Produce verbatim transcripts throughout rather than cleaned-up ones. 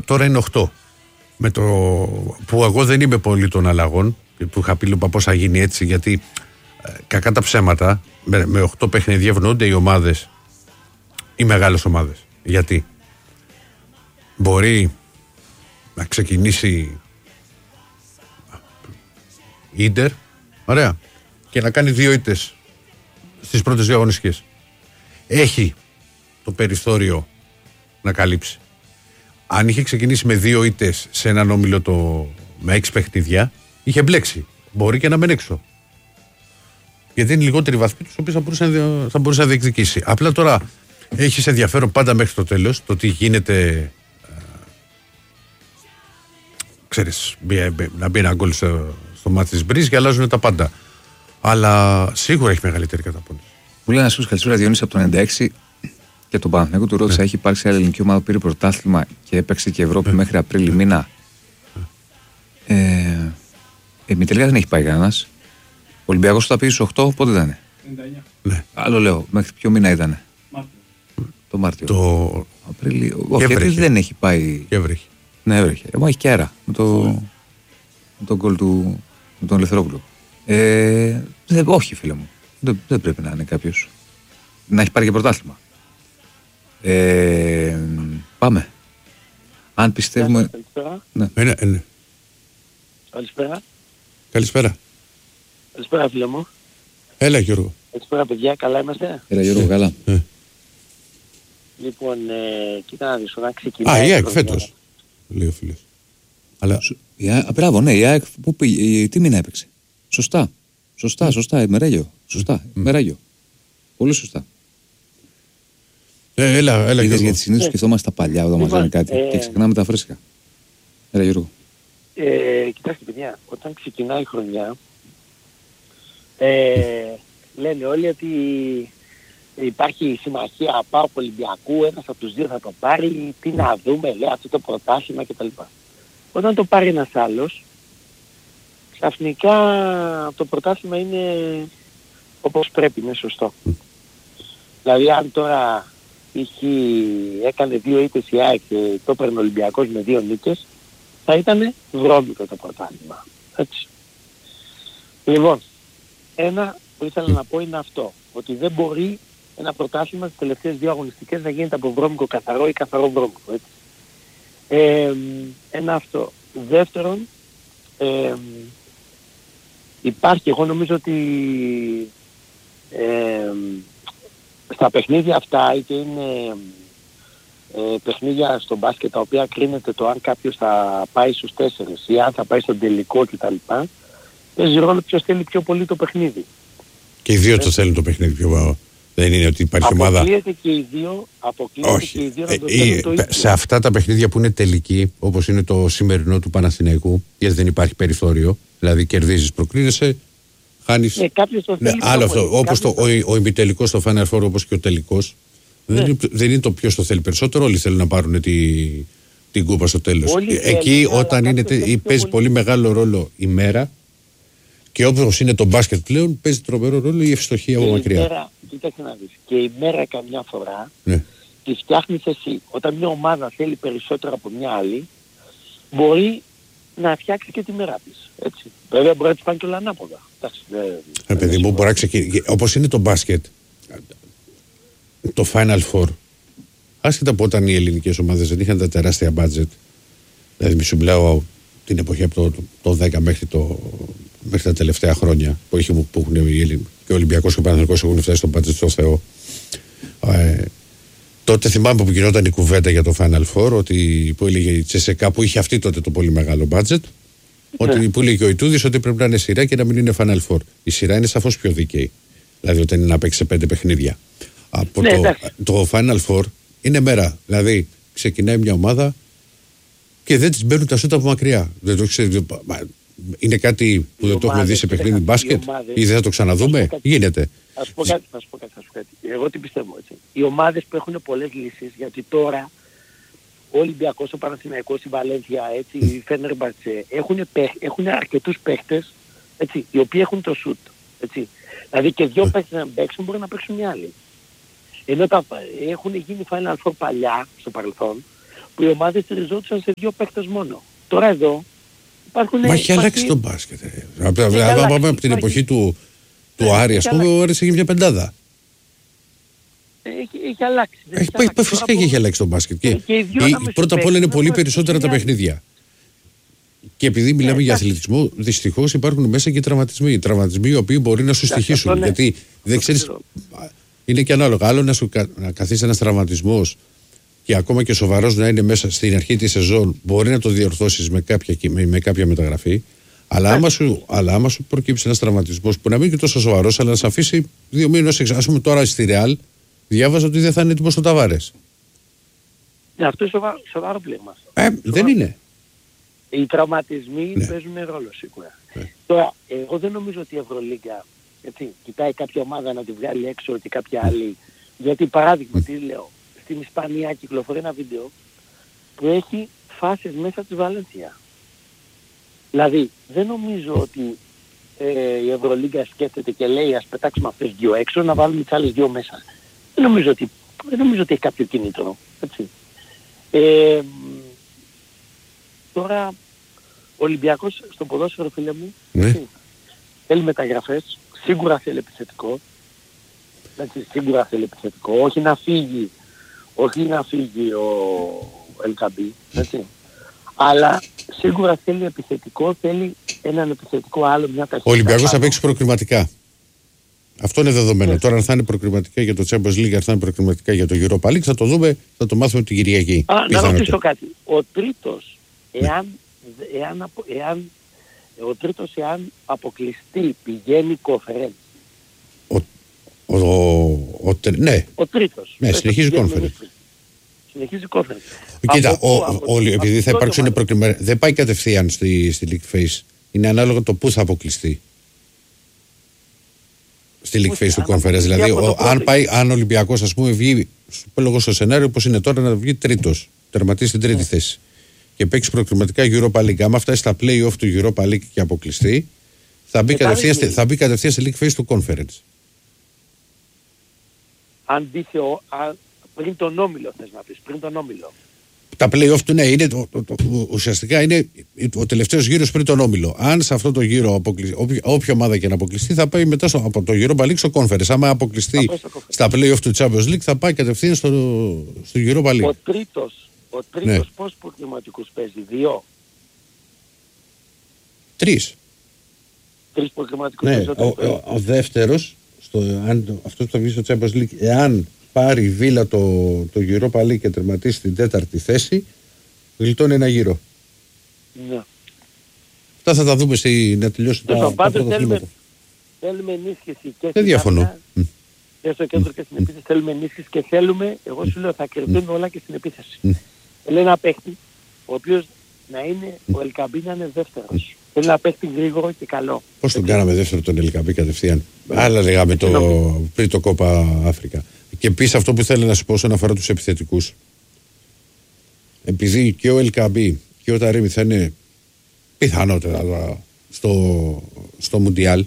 τώρα είναι οκτώ. Με το που εγώ δεν είμαι πολύ των αλλαγών, που είχα πει λοιπόν πώς θα γίνει έτσι, γιατί ε, κακά τα ψέματα, με, με οκτώ παιχνίδια ευνοούνται οι ομάδες, οι μεγάλες ομάδες. Γιατί μπορεί να ξεκινήσει Ίντερ, ωραία, και να κάνει δύο ήττες στις πρώτες δύο αγωνιστικές. Έχει το περιθώριο να καλύψει. Αν είχε ξεκινήσει με δύο ήττες σε έναν όμιλο το... με έξι παιχνίδια, είχε μπλέξει. Μπορεί και να μένει έξω. Γιατί είναι λιγότεροι βαθμοί τους, οποίους θα μπορούσε, να... θα μπορούσε να διεκδικήσει. Απλά τώρα έχεις ενδιαφέρον πάντα μέχρι το τέλος, το τι γίνεται. Ξέρεις, να μπει ένα γκολ στο, στο μάτι της Μπρίζ και αλλάζουν τα πάντα. Αλλά σίγουρα έχει μεγαλύτερη καταπώνηση. Μου λέει ένα φίλο καλησπέρα Διονύση από το ενενήντα έξι και τον Παναθηναϊκό του ρώτησα: ναι. Έχει υπάρξει άλλη ελληνική ομάδα που πήρε πρωτάθλημα και έπαιξε και Ευρώπη ναι. μέχρι Απρίλη μήνα. Ναι. Ε, ε, μη τελικά δεν έχει πάει κανένα. Ο Ολυμπιακός θα πήγε στους οκτώ, πότε ήταν? ενενήντα εννιά. Ναι. Άλλο λέω, μέχρι ποιο μήνα ήταν? Μάρτιο. Το Μάρτιο. Το... Απρίλιο. Όχι, γιατί δεν έχει πάει. Και έβρεχε. Ναι, έβρεχε. Εγώ έχει και αέρα με το, με το γκολ του με τον Ελευθερόπουλο. Ε, δε, όχι, φίλε μου. Δεν, δεν πρέπει να είναι κάποιος να έχει πάρει και πρωτάθλημα. Ε, πάμε. Αν πιστεύουμε. Καλησπέρα. Ναι. Ε, ναι, ναι. Καλησπέρα. Καλησπέρα. Καλησπέρα, φίλε μου. Έλα, Γιώργο. Καλησπέρα, παιδιά. Καλά είμαστε? Έλα, Γιώργο, καλά. Ε. Λοιπόν, ε, κοίτα να δεις, να ξεκινάει. Α, η ΑΕΚ φέτος, λέει ο φίλος. Αλλά... Α, μπράβο, ναι, η ΑΕΚ πού πήγε, τι μήνα έπαιξε? Σωστά, σωστά, σωστά, ημεράγιο. Σωστά, ημεράγιο. Πολύ σωστά. Ε, έλα, έλα. Είδες, γιατί συνήθως yeah. σκεφτόμαστε τα παλιά όταν μας λένε κάτι ε, και ξεκινάμε τα φρέσκα. Έλα, Γιώργο. Ε, κοιτάξτε, παιδιά, όταν ξεκινάει η χρονιά, ε, λένε όλοι ότι υπάρχει συμμαχία ΠΑΟΚ Ολυμπιακού, ένας από τους δύο θα το πάρει, τι να δούμε, λέει, αυτό το πρωτάθλημα κτλ. Όταν το πάρει ένας άλλος, ξαφνικά το πρωτάθλημα είναι όπως πρέπει, είναι σωστό. Δηλαδή αν τώρα είχε, έκανε δύο ήττες η ΑΕΚ και το έπαιρνε ο Ολυμπιακός με δύο νίκες, θα ήταν βρώμικο το πρωτάθλημα. Έτσι. Λοιπόν, ένα που ήθελα να πω είναι αυτό, ότι δεν μπορεί ένα πρωτάθλημα στις τελευταίες δύο αγωνιστικές να γίνεται από βρώμικο καθαρό ή καθαρό βρώμικο. Έτσι. Ε, ένα αυτό. Δεύτερον, ε, υπάρχει, εγώ νομίζω ότι ε, στα παιχνίδια αυτά, είτε είναι ε, παιχνίδια στο μπάσκετ τα οποία κρίνεται το αν κάποιος θα πάει στους τέσσερις ή αν θα πάει στον τελικό κτλ. Παίζει ρόλο ποιος θέλει πιο πολύ το παιχνίδι. Και οι δύο το θέλουν το παιχνίδι πιο βάω. Δεν είναι ότι υπάρχει ομάδα. Αποκλείεται και οι δύο, αποκλείεται όχι. και οι δύο να το ε, θέλουν το ίδιο. Σε αυτά τα παιχνίδια που είναι τελική, όπως είναι το σημερινό του Παναθηναϊκού, γιατί δεν υπάρχει περιθώριο, δηλαδή κερδίζεις, προκρίνεσαι, χάνεις. Ναι, κάποιος το θέλει. Ναι, άλλο αυτό. Όπως το, κάποιος... ο, ο ημιτελικός στο Final Four, όπως και ο τελικός, ναι. δεν, είναι, δεν είναι το ποιος το θέλει περισσότερο. Όλοι θέλουν να πάρουν τη, την κούπα στο τέλος. Όλοι εκεί θέλει, όταν είναι, παίζει πολύ... πολύ μεγάλο ρόλο η μέρα. Και όπως είναι το μπάσκετ πλέον, παίζει τρομερό ρόλο η ευστοχία από μακριά. Μέρα, κοίταξε να δεις. Και η μέρα καμιά φορά ναι. τη φτιάχνεις εσύ. Όταν μια ομάδα θέλει περισσότερο από μια άλλη, μπορεί να φτιάξει και τη μέρα της. Έτσι. Βέβαια μπορεί να της πάνε και όλα ανάποδα. Ε, παιδί μου, μπορεί να ξεκινήσει. Όπως είναι το μπάσκετ, το Final Four, άσχετα από όταν οι ελληνικές ομάδες δεν είχαν τα τεράστια budget, δηλαδή μη σου μιλάω την εποχή από το, το δέκα μέχρι, το, μέχρι τα τελευταία χρόνια που, έχει, που έχουν οι Έλληνες και ο Ολυμπιακός και ο Παναθηναϊκός έχουν φτάσει στον budget στο Θεό. Ε, τότε θυμάμαι που γινόταν η κουβέντα για το Final Four, ότι που έλεγε η Τσεσεκά που είχε αυτή τότε το πολύ μεγάλο budget, ότι, που έλεγε ο Ιτούδης ότι πρέπει να είναι σειρά και να μην είναι Final Four. Η σειρά είναι σαφώς πιο δίκαιη. Δηλαδή όταν είναι να παίξει σε πέντε παιχνίδια. Από ναι, το, το Final Four είναι μέρα. Δηλαδή ξεκινάει μια ομάδα και δεν τις μπαίνουν τα σούτα από μακριά. Δεν το ξέρω, είναι κάτι που οι δεν το έχουμε δει σε παιχνίδι μπάσκετ ή δεν θα το ξαναδούμε. Γίνεται. Θα σου πω κάτι, θα σου πω κάτι, θα σου πω κάτι. Εγώ τι πιστεύω έτσι. Οι ομάδες που έχουν πολλές λύσεις, γιατί τώρα ο Ολυμπιακός, ο Παναθηναϊκός, η Βαλένθια, έτσι, η Φενέρμπαχτσε έχουν, έχουν αρκετούς παίχτες, έτσι, οι οποίοι έχουν το σουτ. Έτσι. Δηλαδή και δυο παίχτες να παίξουν μπορεί να παίξουν μια άλλη. Ενώ τα, έχουν γίνει Final Four παλιά, στο παρελθόν, που οι ομάδες στηριζόντουσαν σε δύο παίκτες μόνο. Τώρα εδώ υπάρχουν... Μα έχει αλλάξει το μπάσκετ. Αν πάμε από την εποχή του, του Άρη, ας πούμε, ο Άρης έχει μια πεντάδα. Έχει, έχει αλλάξει. Έχει, έχει, έχει, φυσικά και έχει αλλάξει το μπάσκετ. Και, και, και πρώτα απ' όλα είναι πολύ περισσότερα τα παιχνίδια. Και επειδή μιλάμε yeah, για αθλητισμό, δυστυχώς υπάρχουν μέσα και τραυματισμοί. Οι τραυματισμοί οι οποίοι μπορεί να σου στοιχήσουν. Ναι. Γιατί δεν ξέρεις. Είναι και ανάλογα. Άλλο να σου να καθίσει ένας τραυματισμός και ακόμα και σοβαρός να είναι μέσα στην αρχή της σεζόν, μπορεί να το διορθώσεις με κάποια, με, με κάποια μεταγραφή. Αλλά, yeah. άμα σου, αλλά άμα σου προκύψει ένας τραυματισμός που να μην είναι και τόσο σοβαρός, αλλά να σε αφήσει δύο μήνες. Ας πούμε τώρα στη Ρεάλ, διάβαζα ότι δεν θα είναι έτοιμος ο Ταβάρες. Ναι, αυτό είναι σοβαρό, σοβαρό πλήγμα. Ε, σοβαρό. Δεν είναι. Οι τραυματισμοί ναι. παίζουν ρόλο σίγουρα. Ναι. Τώρα, εγώ δεν νομίζω ότι η Ευρωλίγκα έτσι, κοιτάει κάποια ομάδα να τη βγάλει έξω και κάποια άλλη. Γιατί παράδειγμα, τι λέω, στην Ισπανία κυκλοφορεί ένα βίντεο που έχει φάσεις μέσα της Βαλένθια. Δηλαδή, δεν νομίζω ότι ε, η Ευρωλίγκα σκέφτεται και λέει ας πετάξουμε αυτές δύο έξω, να βάλουμε τις άλλες δύο μέσα. Δεν νομίζω ότι, δεν νομίζω ότι έχει κάποιο κίνητρο. Έτσι. Ε, τώρα, ο Ολυμπιακός στο ποδόσφαιρο, φίλε μου, ναι. θέλει μεταγραφές, σίγουρα θέλει επιθετικό. Έτσι, σίγουρα θέλει επιθετικό. Όχι να φύγει, όχι να φύγει ο Ελκαμπή, έτσι. Αλλά σίγουρα θέλει επιθετικό, θέλει έναν επιθετικό άλλο, μια ταχύτητα. Ο Ολυμπιακός θα παίξει προκριματικά. Αυτό είναι δεδομένο. Yes. Τώρα αν θα είναι προκριματικά για το Champions League, αν θα είναι προκριματικά για το Europa League, θα το δούμε, θα το μάθουμε την Κυριακή. Α, να ρωτήσω κάτι. Ο τρίτος, εάν, ναι. εάν, εάν, ο τρίτος εάν αποκλειστεί, πηγαίνει κόφερεν. Ο, ο, ο, ο, ναι. Ο τρίτος. Ναι, συνεχίζει κόφερεν. Συνεχίζει κόφερεν. Κοίτα, από, ο, από, ο, επειδή θα υπάρξουν προκριματικά, δεν πάει κατευθείαν στη, στη League Phase. Είναι ανάλογα το πού θα αποκλειστεί. Στη League Phase του Conference. Δηλαδή, ο, αν, πάει, αν ο Ολυμπιακός, ας πούμε, βγει λόγω στο σενάριο όπως είναι τώρα να βγει τρίτος, τερματίσει στην τρίτη yeah. θέση και παίξει προκριματικά Europa League. Άμα φτάσει στα play-off του Europa League και αποκλειστεί, θα μπει, κατευθείαν, θα μπει κατευθείαν στη League Phase του Conference. Αν μπει πριν τον Όμιλο, θες να πεις, πριν τον Όμιλο. Τα play-off του, ναι, είναι, το, το, το, ουσιαστικά είναι ο τελευταίος γύρος πριν τον Όμιλο. Αν σε αυτό το γύρο, αποκλει... όποια, όποια ομάδα και να αποκλειστεί, θα πάει μετά στο, από το Europa League στο Conference. Άμα αποκλειστεί στα play-off του Champions League, θα πάει κατευθείαν στο, στο Europa League. Ο τρίτος, ο τρίτος ναι. Πώς προκριματικούς παίζει, δύο. Τρεις. Τρεις προκριματικούς ναι, παίζει. Ο, ο, ο δεύτερος, στο, αν, αυτό που θα βγει στο Champions League, εάν πάρει η Βίλα το, το Europa League και τερματίσει την τέταρτη θέση, γλιτώνει ένα γύρο. Ναι. Αυτά θα τα δούμε στη, να τελειώσουν τα, τα πρωταθλήματα. Θέλουμε ενίσχυση και δεν διαφωνώ. Και στο κέντρο mm. και στην επίθεση θέλουμε ενίσχυση και θέλουμε, εγώ σου λέω, θα κρυφτούν mm. όλα και στην επίθεση. Mm. Θέλει ένα παίχτη, ο οποίος να είναι, mm. ο Ελκαμπή να είναι δεύτερος. Mm. Θέλει ένα παίχτη γρήγορο και καλό. Πώς τον κάναμε δεύτερο τον Ελκαμπή κατευθείαν. Mm. Άλλα λέγαμε το, πριν το Κόπα Αφρικα. Και επίσης αυτό που θέλω να σου πω όσον αφορά τους επιθετικούς. Επειδή και ο Ελκαμπή και ο Ταρίμι θα είναι πιθανότερα στο, στο Μουντιάλ,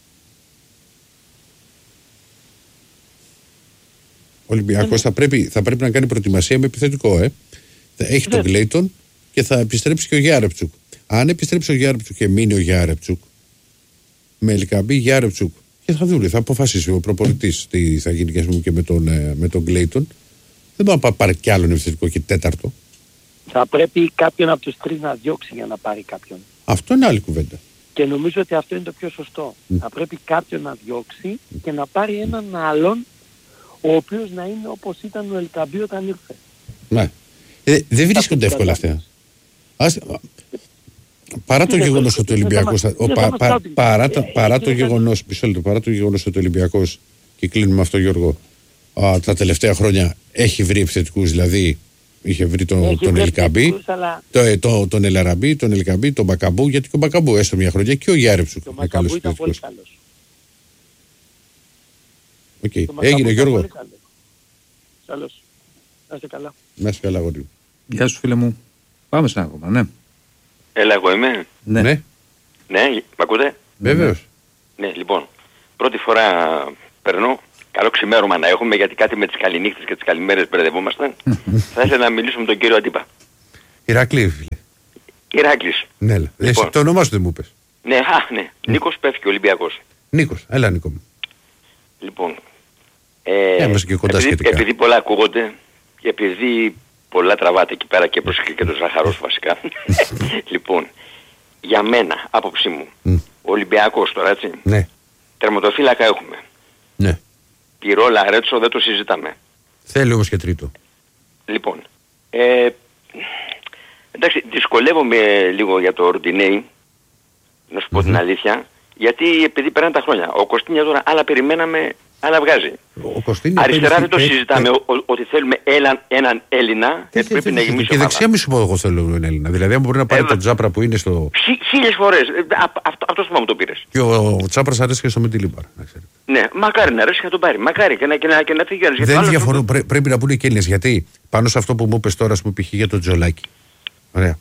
ο Ολυμπιακός θα πρέπει, θα πρέπει να κάνει προετοιμασία με επιθετικό. Ε. Θα έχει τον Κλέιτον και θα επιστρέψει και ο Γιάρεπτσουκ. Αν επιστρέψει ο Γιάρεπτσουκ και μείνει ο Γιάρεπτσουκ, με Ελκαμπή Γιάρεπτσουκ, και θα δούμε, θα αποφασίσει ο προπονητής τι θα γίνει και, και με τον, με τον Κλέιτον. Δεν μπορεί να πάρει κι άλλον επιθετικό και τέταρτο. Θα πρέπει κάποιον από τους τρεις να διώξει για να πάρει κάποιον. Αυτό είναι άλλη κουβέντα. Και νομίζω ότι αυτό είναι το πιο σωστό. Mm. Θα πρέπει κάποιον να διώξει mm. και να πάρει έναν άλλον ο οποίος να είναι όπως ήταν ο Ελκαμπή όταν ήρθε. Ναι. Ε, δεν βρίσκονται εύκολα αυτά. Ας, παρά το γεγονός ότι ο Ολυμπιακός παρά το γεγονός παρά το γεγονός ότι ο Ολυμπιακός, και κλείνουμε με αυτό Γιώργο, α, τα τελευταία χρόνια έχει βρει επιθετικούς, δηλαδή είχε βρει τον, τον Ελκαμπή, αλλά... το, το, τον Ελαραμπή, τον Ελκαμπή, τον Μπακαμπού, γιατί και ο Μπακαμπού έστω μια χρονιά και ο Γιάρεψουκ. Ο Μπακαμπού ήταν πολύ καλός. Okay. Έγινε Γιώργο. Καλώς. Να είστε καλά. Να είστε καλά γόρι. Γεια σου φίλε μου. Πάμε σε ένα ακόμα, ναι. Έλα εγώ είμαι. Ναι. Ναι, ναι μ' ακούτε? Βεβαίως. Ναι, λοιπόν. Πρώτη φορά περνώ. Καλό ξημέρωμα να έχουμε, γιατί κάτι με τις καληνύχτες και τις καλημέρες μπερδευόμασταν. Θα ήθελα να μιλήσω με τον κύριο Αντίπα. Ηρακλή, φίλε. Ηράκλης. Ναι, λοιπόν. Εσύ το όνομά σου δεν μου είπες. Ναι, α, ναι. Mm. Νίκος Πέφκη, Ολυμπιακός. Νίκος, έλα Νίκο μου. Λοιπόν, ε, Είμαστε και κοντά επειδή, σχετικά. επειδή πολλά ακούγονται και επειδή πολλά τραβάτε εκεί πέρα και προσεχεί και το ζαχαρός βασικά. Λοιπόν, για μένα, άποψή μου, mm. ο Ολυμπιακός τώρα, έτσι. Ναι. Τερματοφύλακα έχουμε. Ναι. Πυρό, Λαρέτσο, δεν το συζητάμε. Θέλει όμως και τρίτο. Λοιπόν, ε, εντάξει, δυσκολεύομαι λίγο για το Ροντινέι, να σου πω mm-hmm. την αλήθεια, γιατί επειδή περνάνε τα χρόνια. Ο Κωστίνια τώρα άλλα περιμέναμε, άλλα βγάζει. Ο Κωστίνια αριστερά δεν το πέρυσι, συζητάμε ε, ο, ο, ότι θέλουμε έναν, έναν Έλληνα, γιατί πρέπει θε, να γεμίσει και δεξιά μη σου πω εγώ θέλω έναν Έλληνα. Δηλαδή αν μπορεί να πάρει ε, τον Τζάπρα που είναι στο... Χίλιες φορές, αυτό, αυτός που μου το πήρες. Και ο, ο Τσάπρας αρέσει και στο Μεντιλίμπαρ, να ξέρετε. Ναι, μακάρι να αρέσει και να τον πάρει, μακάρι και να, και να, και να φύγει. Δεν διαφωνώ, πρέ, πρέπει να πούνε και Έλληνες, γιατί πάνω σε αυτό που μου είπες τώρα, που π.χ. για τον Τζολάκη. Ωραία.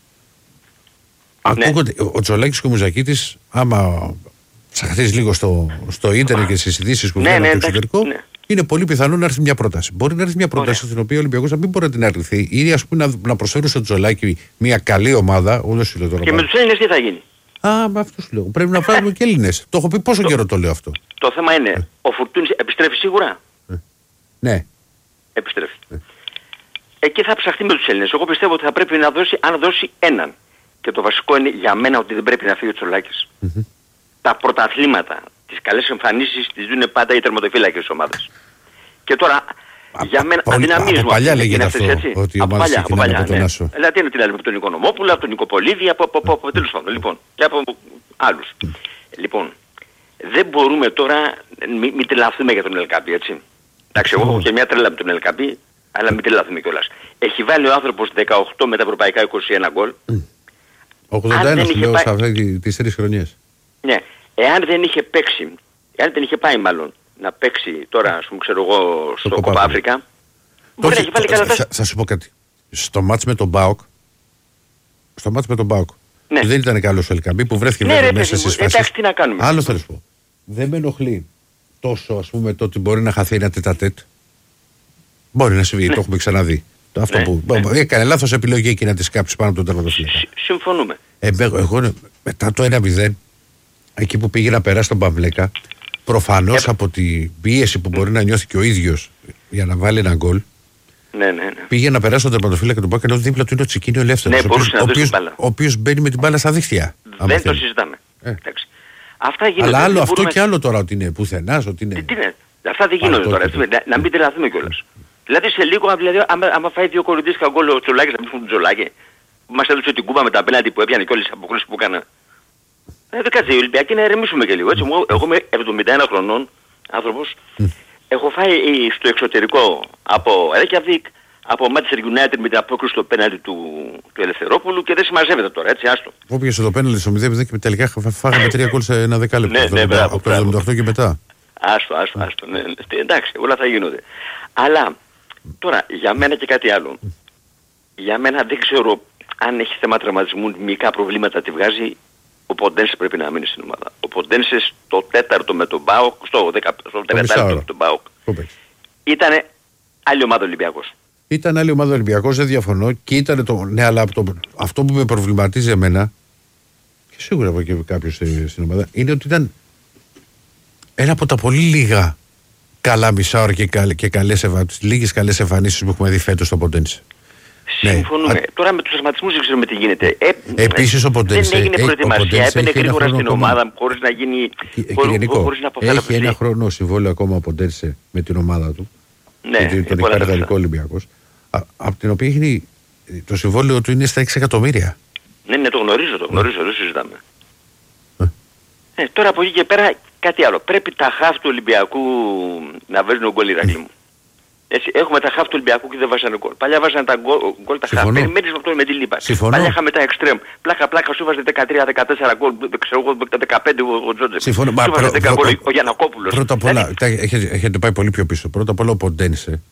Ναι. Ακούγονται, ο Τζολάκης και ο Μουζακίτης, άμα ψαχθείς λίγο στο, στο ίντερνετ και στις ειδήσεις που ναι, βγαίνουν ναι, από το εξωτερικό, ναι. είναι πολύ πιθανό να έρθει μια πρόταση. Μπορεί να έρθει μια πρόταση Ωραία. Στην οποία ο Ολυμπιακός να μην μπορεί να την αρνηθεί ή ας πούμε να, να προσφέρουν στο Τζολάκη μια καλή ομάδα. Όλο σου λέω τώρα. Και με τους Έλληνες τι θα γίνει. Α, με αυτό σου λέω. Πρέπει να φέρουμε και Έλληνες. Το έχω πει πόσο το, καιρό το λέω αυτό. Το θέμα είναι, ε. ο Φουρτούνης επιστρέφει σίγουρα. Ε. Ναι. Επιστρέφει. Ε. Εκεί θα ψαχτεί με τους Έλληνες. Εγώ πιστεύω ότι θα πρέπει να δώσει, αν δώσει έναν. Και το βασικό είναι για μένα ότι δεν πρέπει να φύγει ο Τσολάκης. Mm-hmm. Τα πρωταθλήματα, τις καλές εμφανίσεις τις δίνουν πάντα οι τερματοφύλακες της ομάδας. Και τώρα, α, για μένα, αδυναμίζουμε. Από παλιά λέγεται αυτό, έτσι. ότι η ομάδα ξεκινάει από τον Άσο. Δηλαδή, είναι τι λέμε, από τον Οικονομόπουλο, από τον Νικοπολίδη, από, από, από, από τέλος πάντων, λοιπόν, και από άλλους. Mm. Λοιπόν, δεν μπορούμε τώρα, μην μη τρελαθούμε για τον Ελκάπη, έτσι. Εντάξει, εγώ έχω και μια τρέλα με τον Ελκάπη, αλλά μην τρελαθούμε κιόλας. Έχει βάλει ο άνθρωπος δεκαοκτώ με τα ευρωπαϊκά είκοσι ένα γκολ. Mm. ογδόντα ένα σου λέω σε αυτές τις τρεις χρονιές. Ναι, εάν δεν είχε παίξει, εάν δεν είχε πάει μάλλον να παίξει τώρα, ας πούμε, ξέρω εγώ, στο Κοπα Αφρικα, μπορεί να έχει βάλει καλά. Θα, θα σου πω κάτι. Στο μάτς με τον Μπάοκ, στο μάτς με τον Μπάοκ, ναι. δεν ήταν καλός ο Ελκαμπή που βρέθηκε ναι, βέβαια, μέσα στις φάσεις. Εντάξει, τι να κάνουμε. Άλλο θα σου πω. Δεν με ενοχλεί τόσο, ας πούμε, το ότι μπορεί να χαθεί ένα τετατέτ. Μπορεί να συμβεί, ναι. το έχουμε ξαναδεί. Το αυτό ναι, που ναι. έκανε λάθος επιλογή εκεί να τη κάψει πάνω από τον τερματοφύλακα. Συμφωνούμε. Ε, εγώ μετά το ένα μηδέν, εκεί που πήγε να περάσει τον Παυλέκα, προφανώς ε, από την πίεση που μπορεί να νιώθει και ο ίδιος για να βάλει ένα γκολ, ναι, ναι, ναι. πήγε να περάσει τον τερματοφύλακα και τον Παυλέκα, ενώ δίπλα του είναι ο Τσικίνιο Ελεύθερος, ναι, ο, οποίος, ο οποίος μπαίνει με την μπάλα στα δίχτυα. Δεν το συζητάμε. Ε. Αυτά γίνονται. Αλλά άλλο δεν αυτό μπορούμε... και άλλο τώρα ότι είναι πουθενάς, ότι είναι. Τι είναι. Αυτά δεν γίνονται τώρα. Να, να μην τρελαθούμε κιόλας. Δηλαδή σε λίγο, δηλαδή, άμα, άμα φάει δύο κορυντήσκα γκολ ο Τσολάκης, να μην τον Τσολάκη, που μας έδωσε την κούπα με τα πέναντι που έπιανε και όλες τις αποκλήσεις που έκανα. Ε, δεν κάτσε, οι Ολυμπιακοί να ερεμήσουμε και λίγο. Έτσι, εγώ είμαι εβδομήντα ένα χρονών άνθρωπος, mm. έχω φάει στο εξωτερικό από Reykjavik, από Manchester United με την απόκριση στο πέναντι του, του Ελευθερόπουλου και δεν συμμαζεύεται τώρα, έτσι, άστο. Όποιες το πέναντι στο μηδέν μηδέν και τελικά φάγαμε τρία γκολ σε ένα δεκάλεπτο, ναι, ναι, μπράβο, από το εβδομήντα οκτώ και μετά. Άστο, άστο, άστο, ναι, εντάξει, όλα θα γίνονται. Αλλά τώρα, για μένα και κάτι άλλο. Για μένα δεν ξέρω αν έχει θέμα τραυματισμού, μικρά προβλήματα τη βγάζει. Ο Ποντένσε πρέπει να μείνει στην ομάδα. Ο Ποντένσε στο τέταρτο με τον Μπάοκ, στο δεκατάρτο με τον Μπάοκ, ήταν άλλη ομάδα Ολυμπιακός. Ήταν άλλη ομάδα Ολυμπιακός, δεν διαφωνώ. Και ήταν το. Ναι, αλλά το, αυτό που με προβληματίζει εμένα, και σίγουρα από και κάποιος στην ομάδα, είναι ότι ήταν ένα από τα πολύ λίγα καλά μισά ώρα και, καλ, και καλές εμφανίσεις, λίγες καλές εμφανίσεις που έχουμε δει φέτος στο Ποντένσε. Συμφωνούμε. Ναι. Τώρα με τους ασματισμούς δεν ξέρουμε τι γίνεται. Ε, Επίσης ο Ποντένσε δεν έγινε προετοιμασία, έπαιρνε γρήγορα στην ομάδα χωρίς να γίνει. Χωρίς να αποφέρει. Έχει ένα χρόνο συμβόλαιο ακόμα ο Ποντένσε με την ομάδα του. Ναι, τον έχει Γαλλικό Ολυμπιακός. Από την οποία έχει το συμβόλαιο του είναι στα έξι εκατομμύρια. Ναι, ναι, το γνωρίζω, το γνωρίζω, δεν συζητάμε. Ε, τώρα από εκεί και πέρα κάτι άλλο. Πρέπει τα χαφ του Ολυμπιακού να βάζουν γκολ, Ηρακλή μου. Έτσι, έχουμε τα χαφ του Ολυμπιακού και δεν βάζανε γκολ. Παλιά βάζανε τα γκολ τα χαφ. Περιμένεις με αυτό με τη λίπα. Παλιά είχαμε τα εξτρέμ. Πλάκα πλάκα σου βάζε δεκατρία δεκατέσσερα γκολ, ξέρω εγώ δεκαπέντε ο Τζότζεφ. Συμφωνώ. Σου βάζε δέκα γκολ ο Γιαννακόπουλος. Πρώτα απ' όλα, έχετε πάει πολύ πιο πίσω. Πρώτα απ' όλα ο Ποντένσε.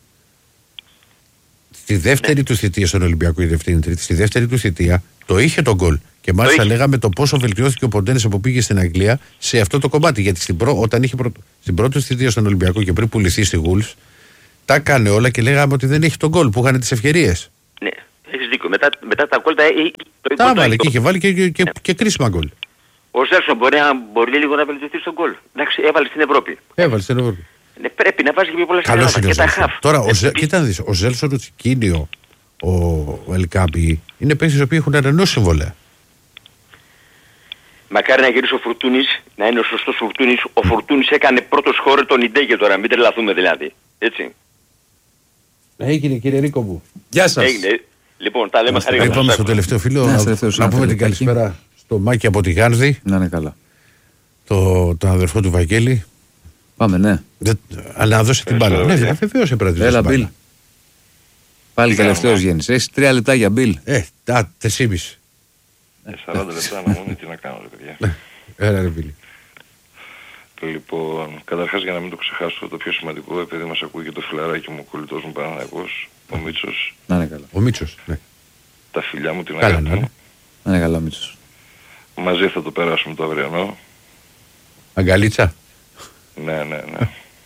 Στη δεύτερη του θητεία στον Ολυμπιακό, η δεύτερη τρίτη, στη δεύτερη του θητεία το είχε τον γκολ. Και μάλιστα λέγαμε το πόσο βελτιώθηκε ο Ποντένσε που πήγε στην Αγγλία σε αυτό το κομμάτι. Γιατί στην, προ, όταν είχε πρω, στην πρώτη θητεία στον Ολυμπιακό και πριν πουληθεί στη Γουλς, τα έκανε όλα και λέγαμε ότι δεν έχει τον γκολ που είχαν τις ευκαιρίες. Ναι. Έχεις δίκιο. Μετά, μετά τα γκολ τα έχει... Τα βάλε και είχε βάλει και, και, και, και κρίσιμα γκολ. Ο Ζέλσον μπορεί, μπορεί λίγο να βελτιωθεί στον γκολ. Εντάξει, έβαλε στην Ευρώπη. Έβαλε στην Ευρώπη. Ναι, πρέπει να βάζει και πιο πολλά Καλώς πράγματα. Και τα χαφ. Τώρα, ο, Ζε, κοίτα να δεις, ο Ζέλσον, ο Τσικίνιο, ο, ο Ελκάμπη, είναι παίκτες οι οποίοι έχουν ανανεώσει συμβόλαια. Μακάρι να γυρίσει ο Φουρτούνης, να είναι ο σωστός Φουρτούνης. Ο Φουρτούνης έκανε πρώτο χώρο τον Ιντέγε τώρα, μην τρελαθούμε δηλαδή. Έτσι. Έγινε κύριε Ρίκο μου. Γεια σας. Έγινε. Λοιπόν, τα λέμε χαρικά. Πάμε στο τελευταίο φίλο. Ναι, να, τελευταίο, να πούμε την τελευταίο. καλησπέρα στο Μάκη από τη Γάνδη, Να είναι καλά. το, τον αδερφό του Βαγγέλη. Πάμε, ναι. Δεν, αλλά να δώσει την μπάλα. Ναι, βεβαίως έπρεπε να τη δώσει Έλα, την Μπιλ. μπάλα. Πάλι τελευταίος γέννησε. Έχεις τρία λεπτά για Μπιλ. Ε, τα τεσσήμιση. σαράντα λεπτά να μου τι να κάνω, ρε παιδιά. Έλα ρε Μπιλ. Λοιπόν, καταρχάς για να μην το ξεχάσω, το πιο σημαντικό, επειδή μας ακούει και το φιλαράκι μου, ο κολλητός μου Παναθηναϊκός, ο Μίτσος, Να είναι καλά. Ο Μίτσος. Ναι. τα φιλιά μου, την Καλά, αγάπη ναι. μου. Να είναι καλά, Μίτσος. Μαζί θα το περάσουμε το αυριανό. Αγκαλίτσα. Ναι, ναι, ναι.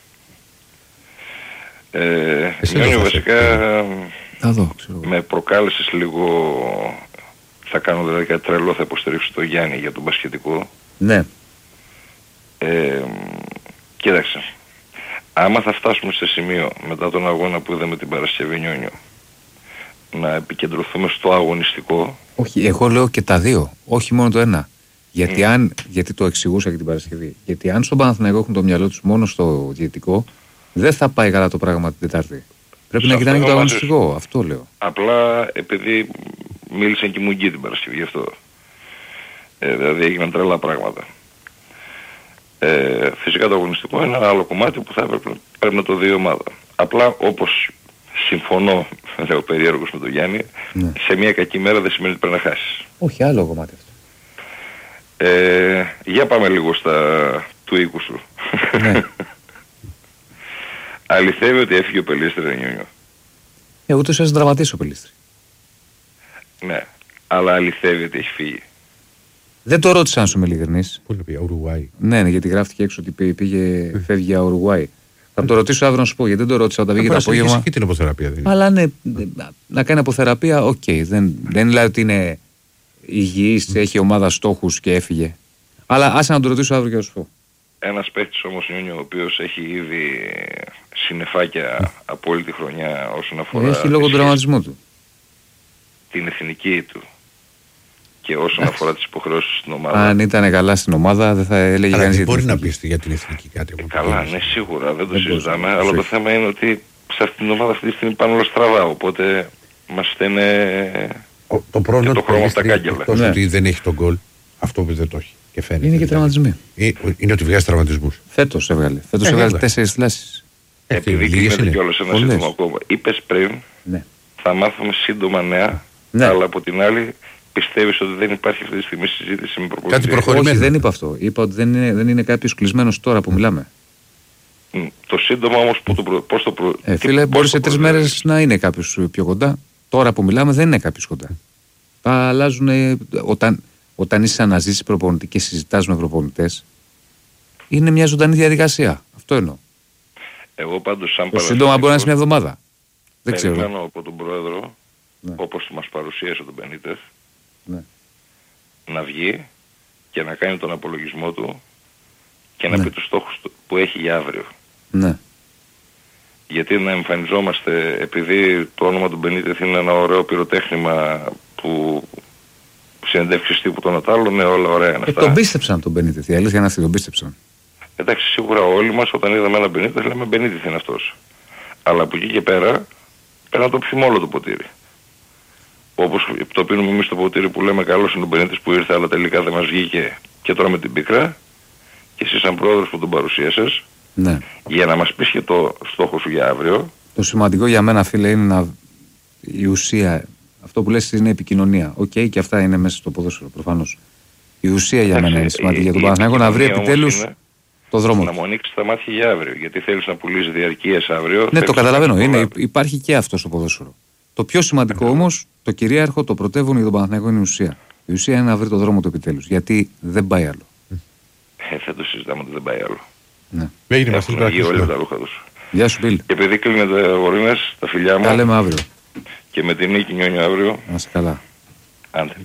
Ε, Εσύ Γιάννη, το φας, βασικά Θα δω, ξέρω εγώ. με προκάλεσες λίγο, θα κάνω δηλαδή κάτι τρελό, θα υποστηρίξω το Γιάννη για τον μπασκετικό. Ναι. Ε, κοίταξε, άμα θα φτάσουμε σε σημείο μετά τον αγώνα που είδαμε την Παρασκευή Νιόνιο να επικεντρωθούμε στο αγωνιστικό. Όχι, εγώ λέω και τα δύο. Όχι μόνο το ένα. Γιατί, mm. αν, γιατί το εξηγούσα και την Παρασκευή. Γιατί αν στον Παναθηναϊκό έχουν το μυαλό τους μόνο στο διαιτητικό, δεν θα πάει καλά το πράγμα την Τετάρτη. Πρέπει Σε να κοιτάνε και το αυτό αγωνιστικό. Αυτό λέω. Απλά επειδή μίλησαν και μου γκί την Παρασκευή γι' αυτό. Ε, δηλαδή έγιναν τρελά πράγματα. Ε, φυσικά το αγωνιστικό είναι ένα άλλο κομμάτι που θα έπρεπε, πρέπει να το δει η ομάδα. Απλά όπως συμφωνώ, λέω περίεργος με τον Γιάννη, Ναι. σε μια κακή μέρα δεν σημαίνει ότι πρέπει να χάσεις. Όχι, άλλο κομμάτι αυτό. Ε, για πάμε λίγο στα του οίκου σου. Ναι. Αληθεύει ότι έφυγε ο Πελίστρη Νιόνιο. Ε, ούτως έτσι δραματίσει ο Πελίστρη. Ναι, αλλά αληθεύει ότι έχει φύγει. Δεν το ρώτησα αν σου είμαι ειλικρινής. Πού είναι πει, Ουρουγουάη. Ναι, ναι, γιατί γράφτηκε έξω ότι πήγε, πήγε φεύγει για Ουρουγουάη. Θα το ρωτήσω αύριο να σου πω, γιατί δεν το ρώτησα όταν βγήκε το απόγευμα. Και την αποθεραπεία δεν είναι. Αλλά ναι, να κάνει αποθεραπεία, οκ. Okay. Δεν, δεν λέει ότι είναι υγιής, mm. έχει ομάδα στόχους και έφυγε. Αλλά άσε να το ρωτήσω αύριο και να σου πω. Ένας παίκτης όμως Νιόνιο, ο οποίος έχει ήδη συννεφάκια από όλη τη χρονιά όσον αφορά Έχει λόγω του τραυματισμού του. την εθνική του και όσον αφορά τις υποχρεώσεις στην ομάδα. Αν ήταν καλά στην ομάδα δεν θα έλεγε Αλλά κανείς δεν για την μπορεί να εθνική. πει για την εθνική κάτι. Ε, από καλά, το ναι, σίγουρα, δεν το Δεν συζητάμε, μπορείς να αλλά το πεις. θέμα είναι ότι σε αυτήν την ομάδα αυτή τη στιγμή πάνε όλα στραβά, οπότε μας στέλνε Ο- Το πρόβλημα και το του χρώμα από τα Πελίστρη, κάγκελα. εκτός Ναι. ότι δεν έχει τον γκολ, αυτό που δεν το έχει και φαίνεται. Είναι και δηλαδή. τραυματισμοί. Ε, Είναι ότι βγάζει τραυματισμούς. Φέτος έβγαλε. Φέτος Ε, έβγαλε βέβαια. τέσσερις θλάσεις. Ε, επειδή λίγες κλείνεται είναι. κιόλας ένα Πολλές. σύντομο ακόμα. Είπες πριν, Ναι. θα μάθουμε σύντομα νέα, Ναι. αλλά από την άλλη πιστεύεις ότι δεν υπάρχει αυτή τη στιγμή συζήτηση με προπονητή. Κάτι προχωρημένο. Όχι, δεν είπα αυτό. Είπα ότι δεν είναι, δεν είναι κάποιος κλεισμένος τώρα που μιλάμε. Μ, Το σύντομα όμως που το προ... πώς το προ... Ε, τι- φίλε, πώς μπορεί το σε τρεις προβλέπεις? μέρες να είναι κάποιος πιο κοντά. Τώρα που μιλάμε δεν είναι κάποιος κοντά. Τα αλλάζουν ε, όταν, όταν είσαι αναζήτηση προπονητή και συζητάς με προπονητές. Είναι μια ζωντανή διαδικασία. Αυτό εννοώ. Εγώ πάντως σαν Το σύντομα μπορεί να είναι μια παραστατικός εβδομάδα. Δεν ξέρω. περιμένω από τον πρόεδρο, Ναι. όπως μας παρουσίασε τον Μπενίτες, Ναι. να βγει και να κάνει τον απολογισμό του και να Ναι. πει τους στόχους του που έχει για αύριο. Ναι. Γιατί να εμφανιζόμαστε, επειδή το όνομα του Μπενίτες είναι ένα ωραίο πυροτέχνημα που συνεντεύξεις τύπου των Ατάλων, ναι, όλα ωραία είναι Ε, αυτά. τον πίστεψαν τον Μπενίτεθ. Η αλήθεια είναι αυτή, τον πίστεψαν. Εντάξει, σίγουρα όλοι μας όταν είδαμε έναν Μπενίτες λέμε Μπενίτες είναι αυτός. Αλλά από εκεί και πέρα πρέπει να το πιούμε όλο το ποτήρι. Όπως το πίνουμε εμείς το ποτήρι που λέμε καλός είναι ο Μπενίτες που ήρθε αλλά τελικά δεν μας βγήκε και τώρα με την πίκρα και εσύ σαν πρόεδρος που τον παρουσίασες Ναι. για να μας πεις και το στόχο σου για αύριο. Το σημαντικό για μένα, φίλε, είναι να... η ουσία. Αυτό που λες είναι επικοινωνία. Οκ, okay, και αυτά είναι μέσα στο ποδόσφαιρο προφανώς. Η ουσία για μένα είναι σημαντική για τον Παναθηναϊκό να βρει επιτέλους το δρόμο να του. μου ανοίξει τα μάτια για αύριο. Γιατί θέλεις να πουλήσεις διαρκείες αύριο. Ναι, θέλεις το να καταλαβαίνω. κάνεις Είναι, πολλά. υπάρχει και αυτό στο ποδόσφαιρο. Το πιο σημαντικό όμως, το κυρίαρχο, το πρωτεύον για τον Παναθηναϊκό είναι η ουσία. Η ουσία είναι να βρει το δρόμο του επιτέλους. Γιατί δεν πάει άλλο. Ε, δεν το συζητάμε ότι δεν πάει άλλο. Ναι. Έγινε μας Έχουν βγει όλοι με τα ρούχα τους. Γεια σου, Μπιλ. Και επειδή κλείνετε αγορίνες, τα φιλιά μου. Τα λέμε αύριο. και με την νίκη νιώνει αύριο. Να είσαι καλά. Άντε.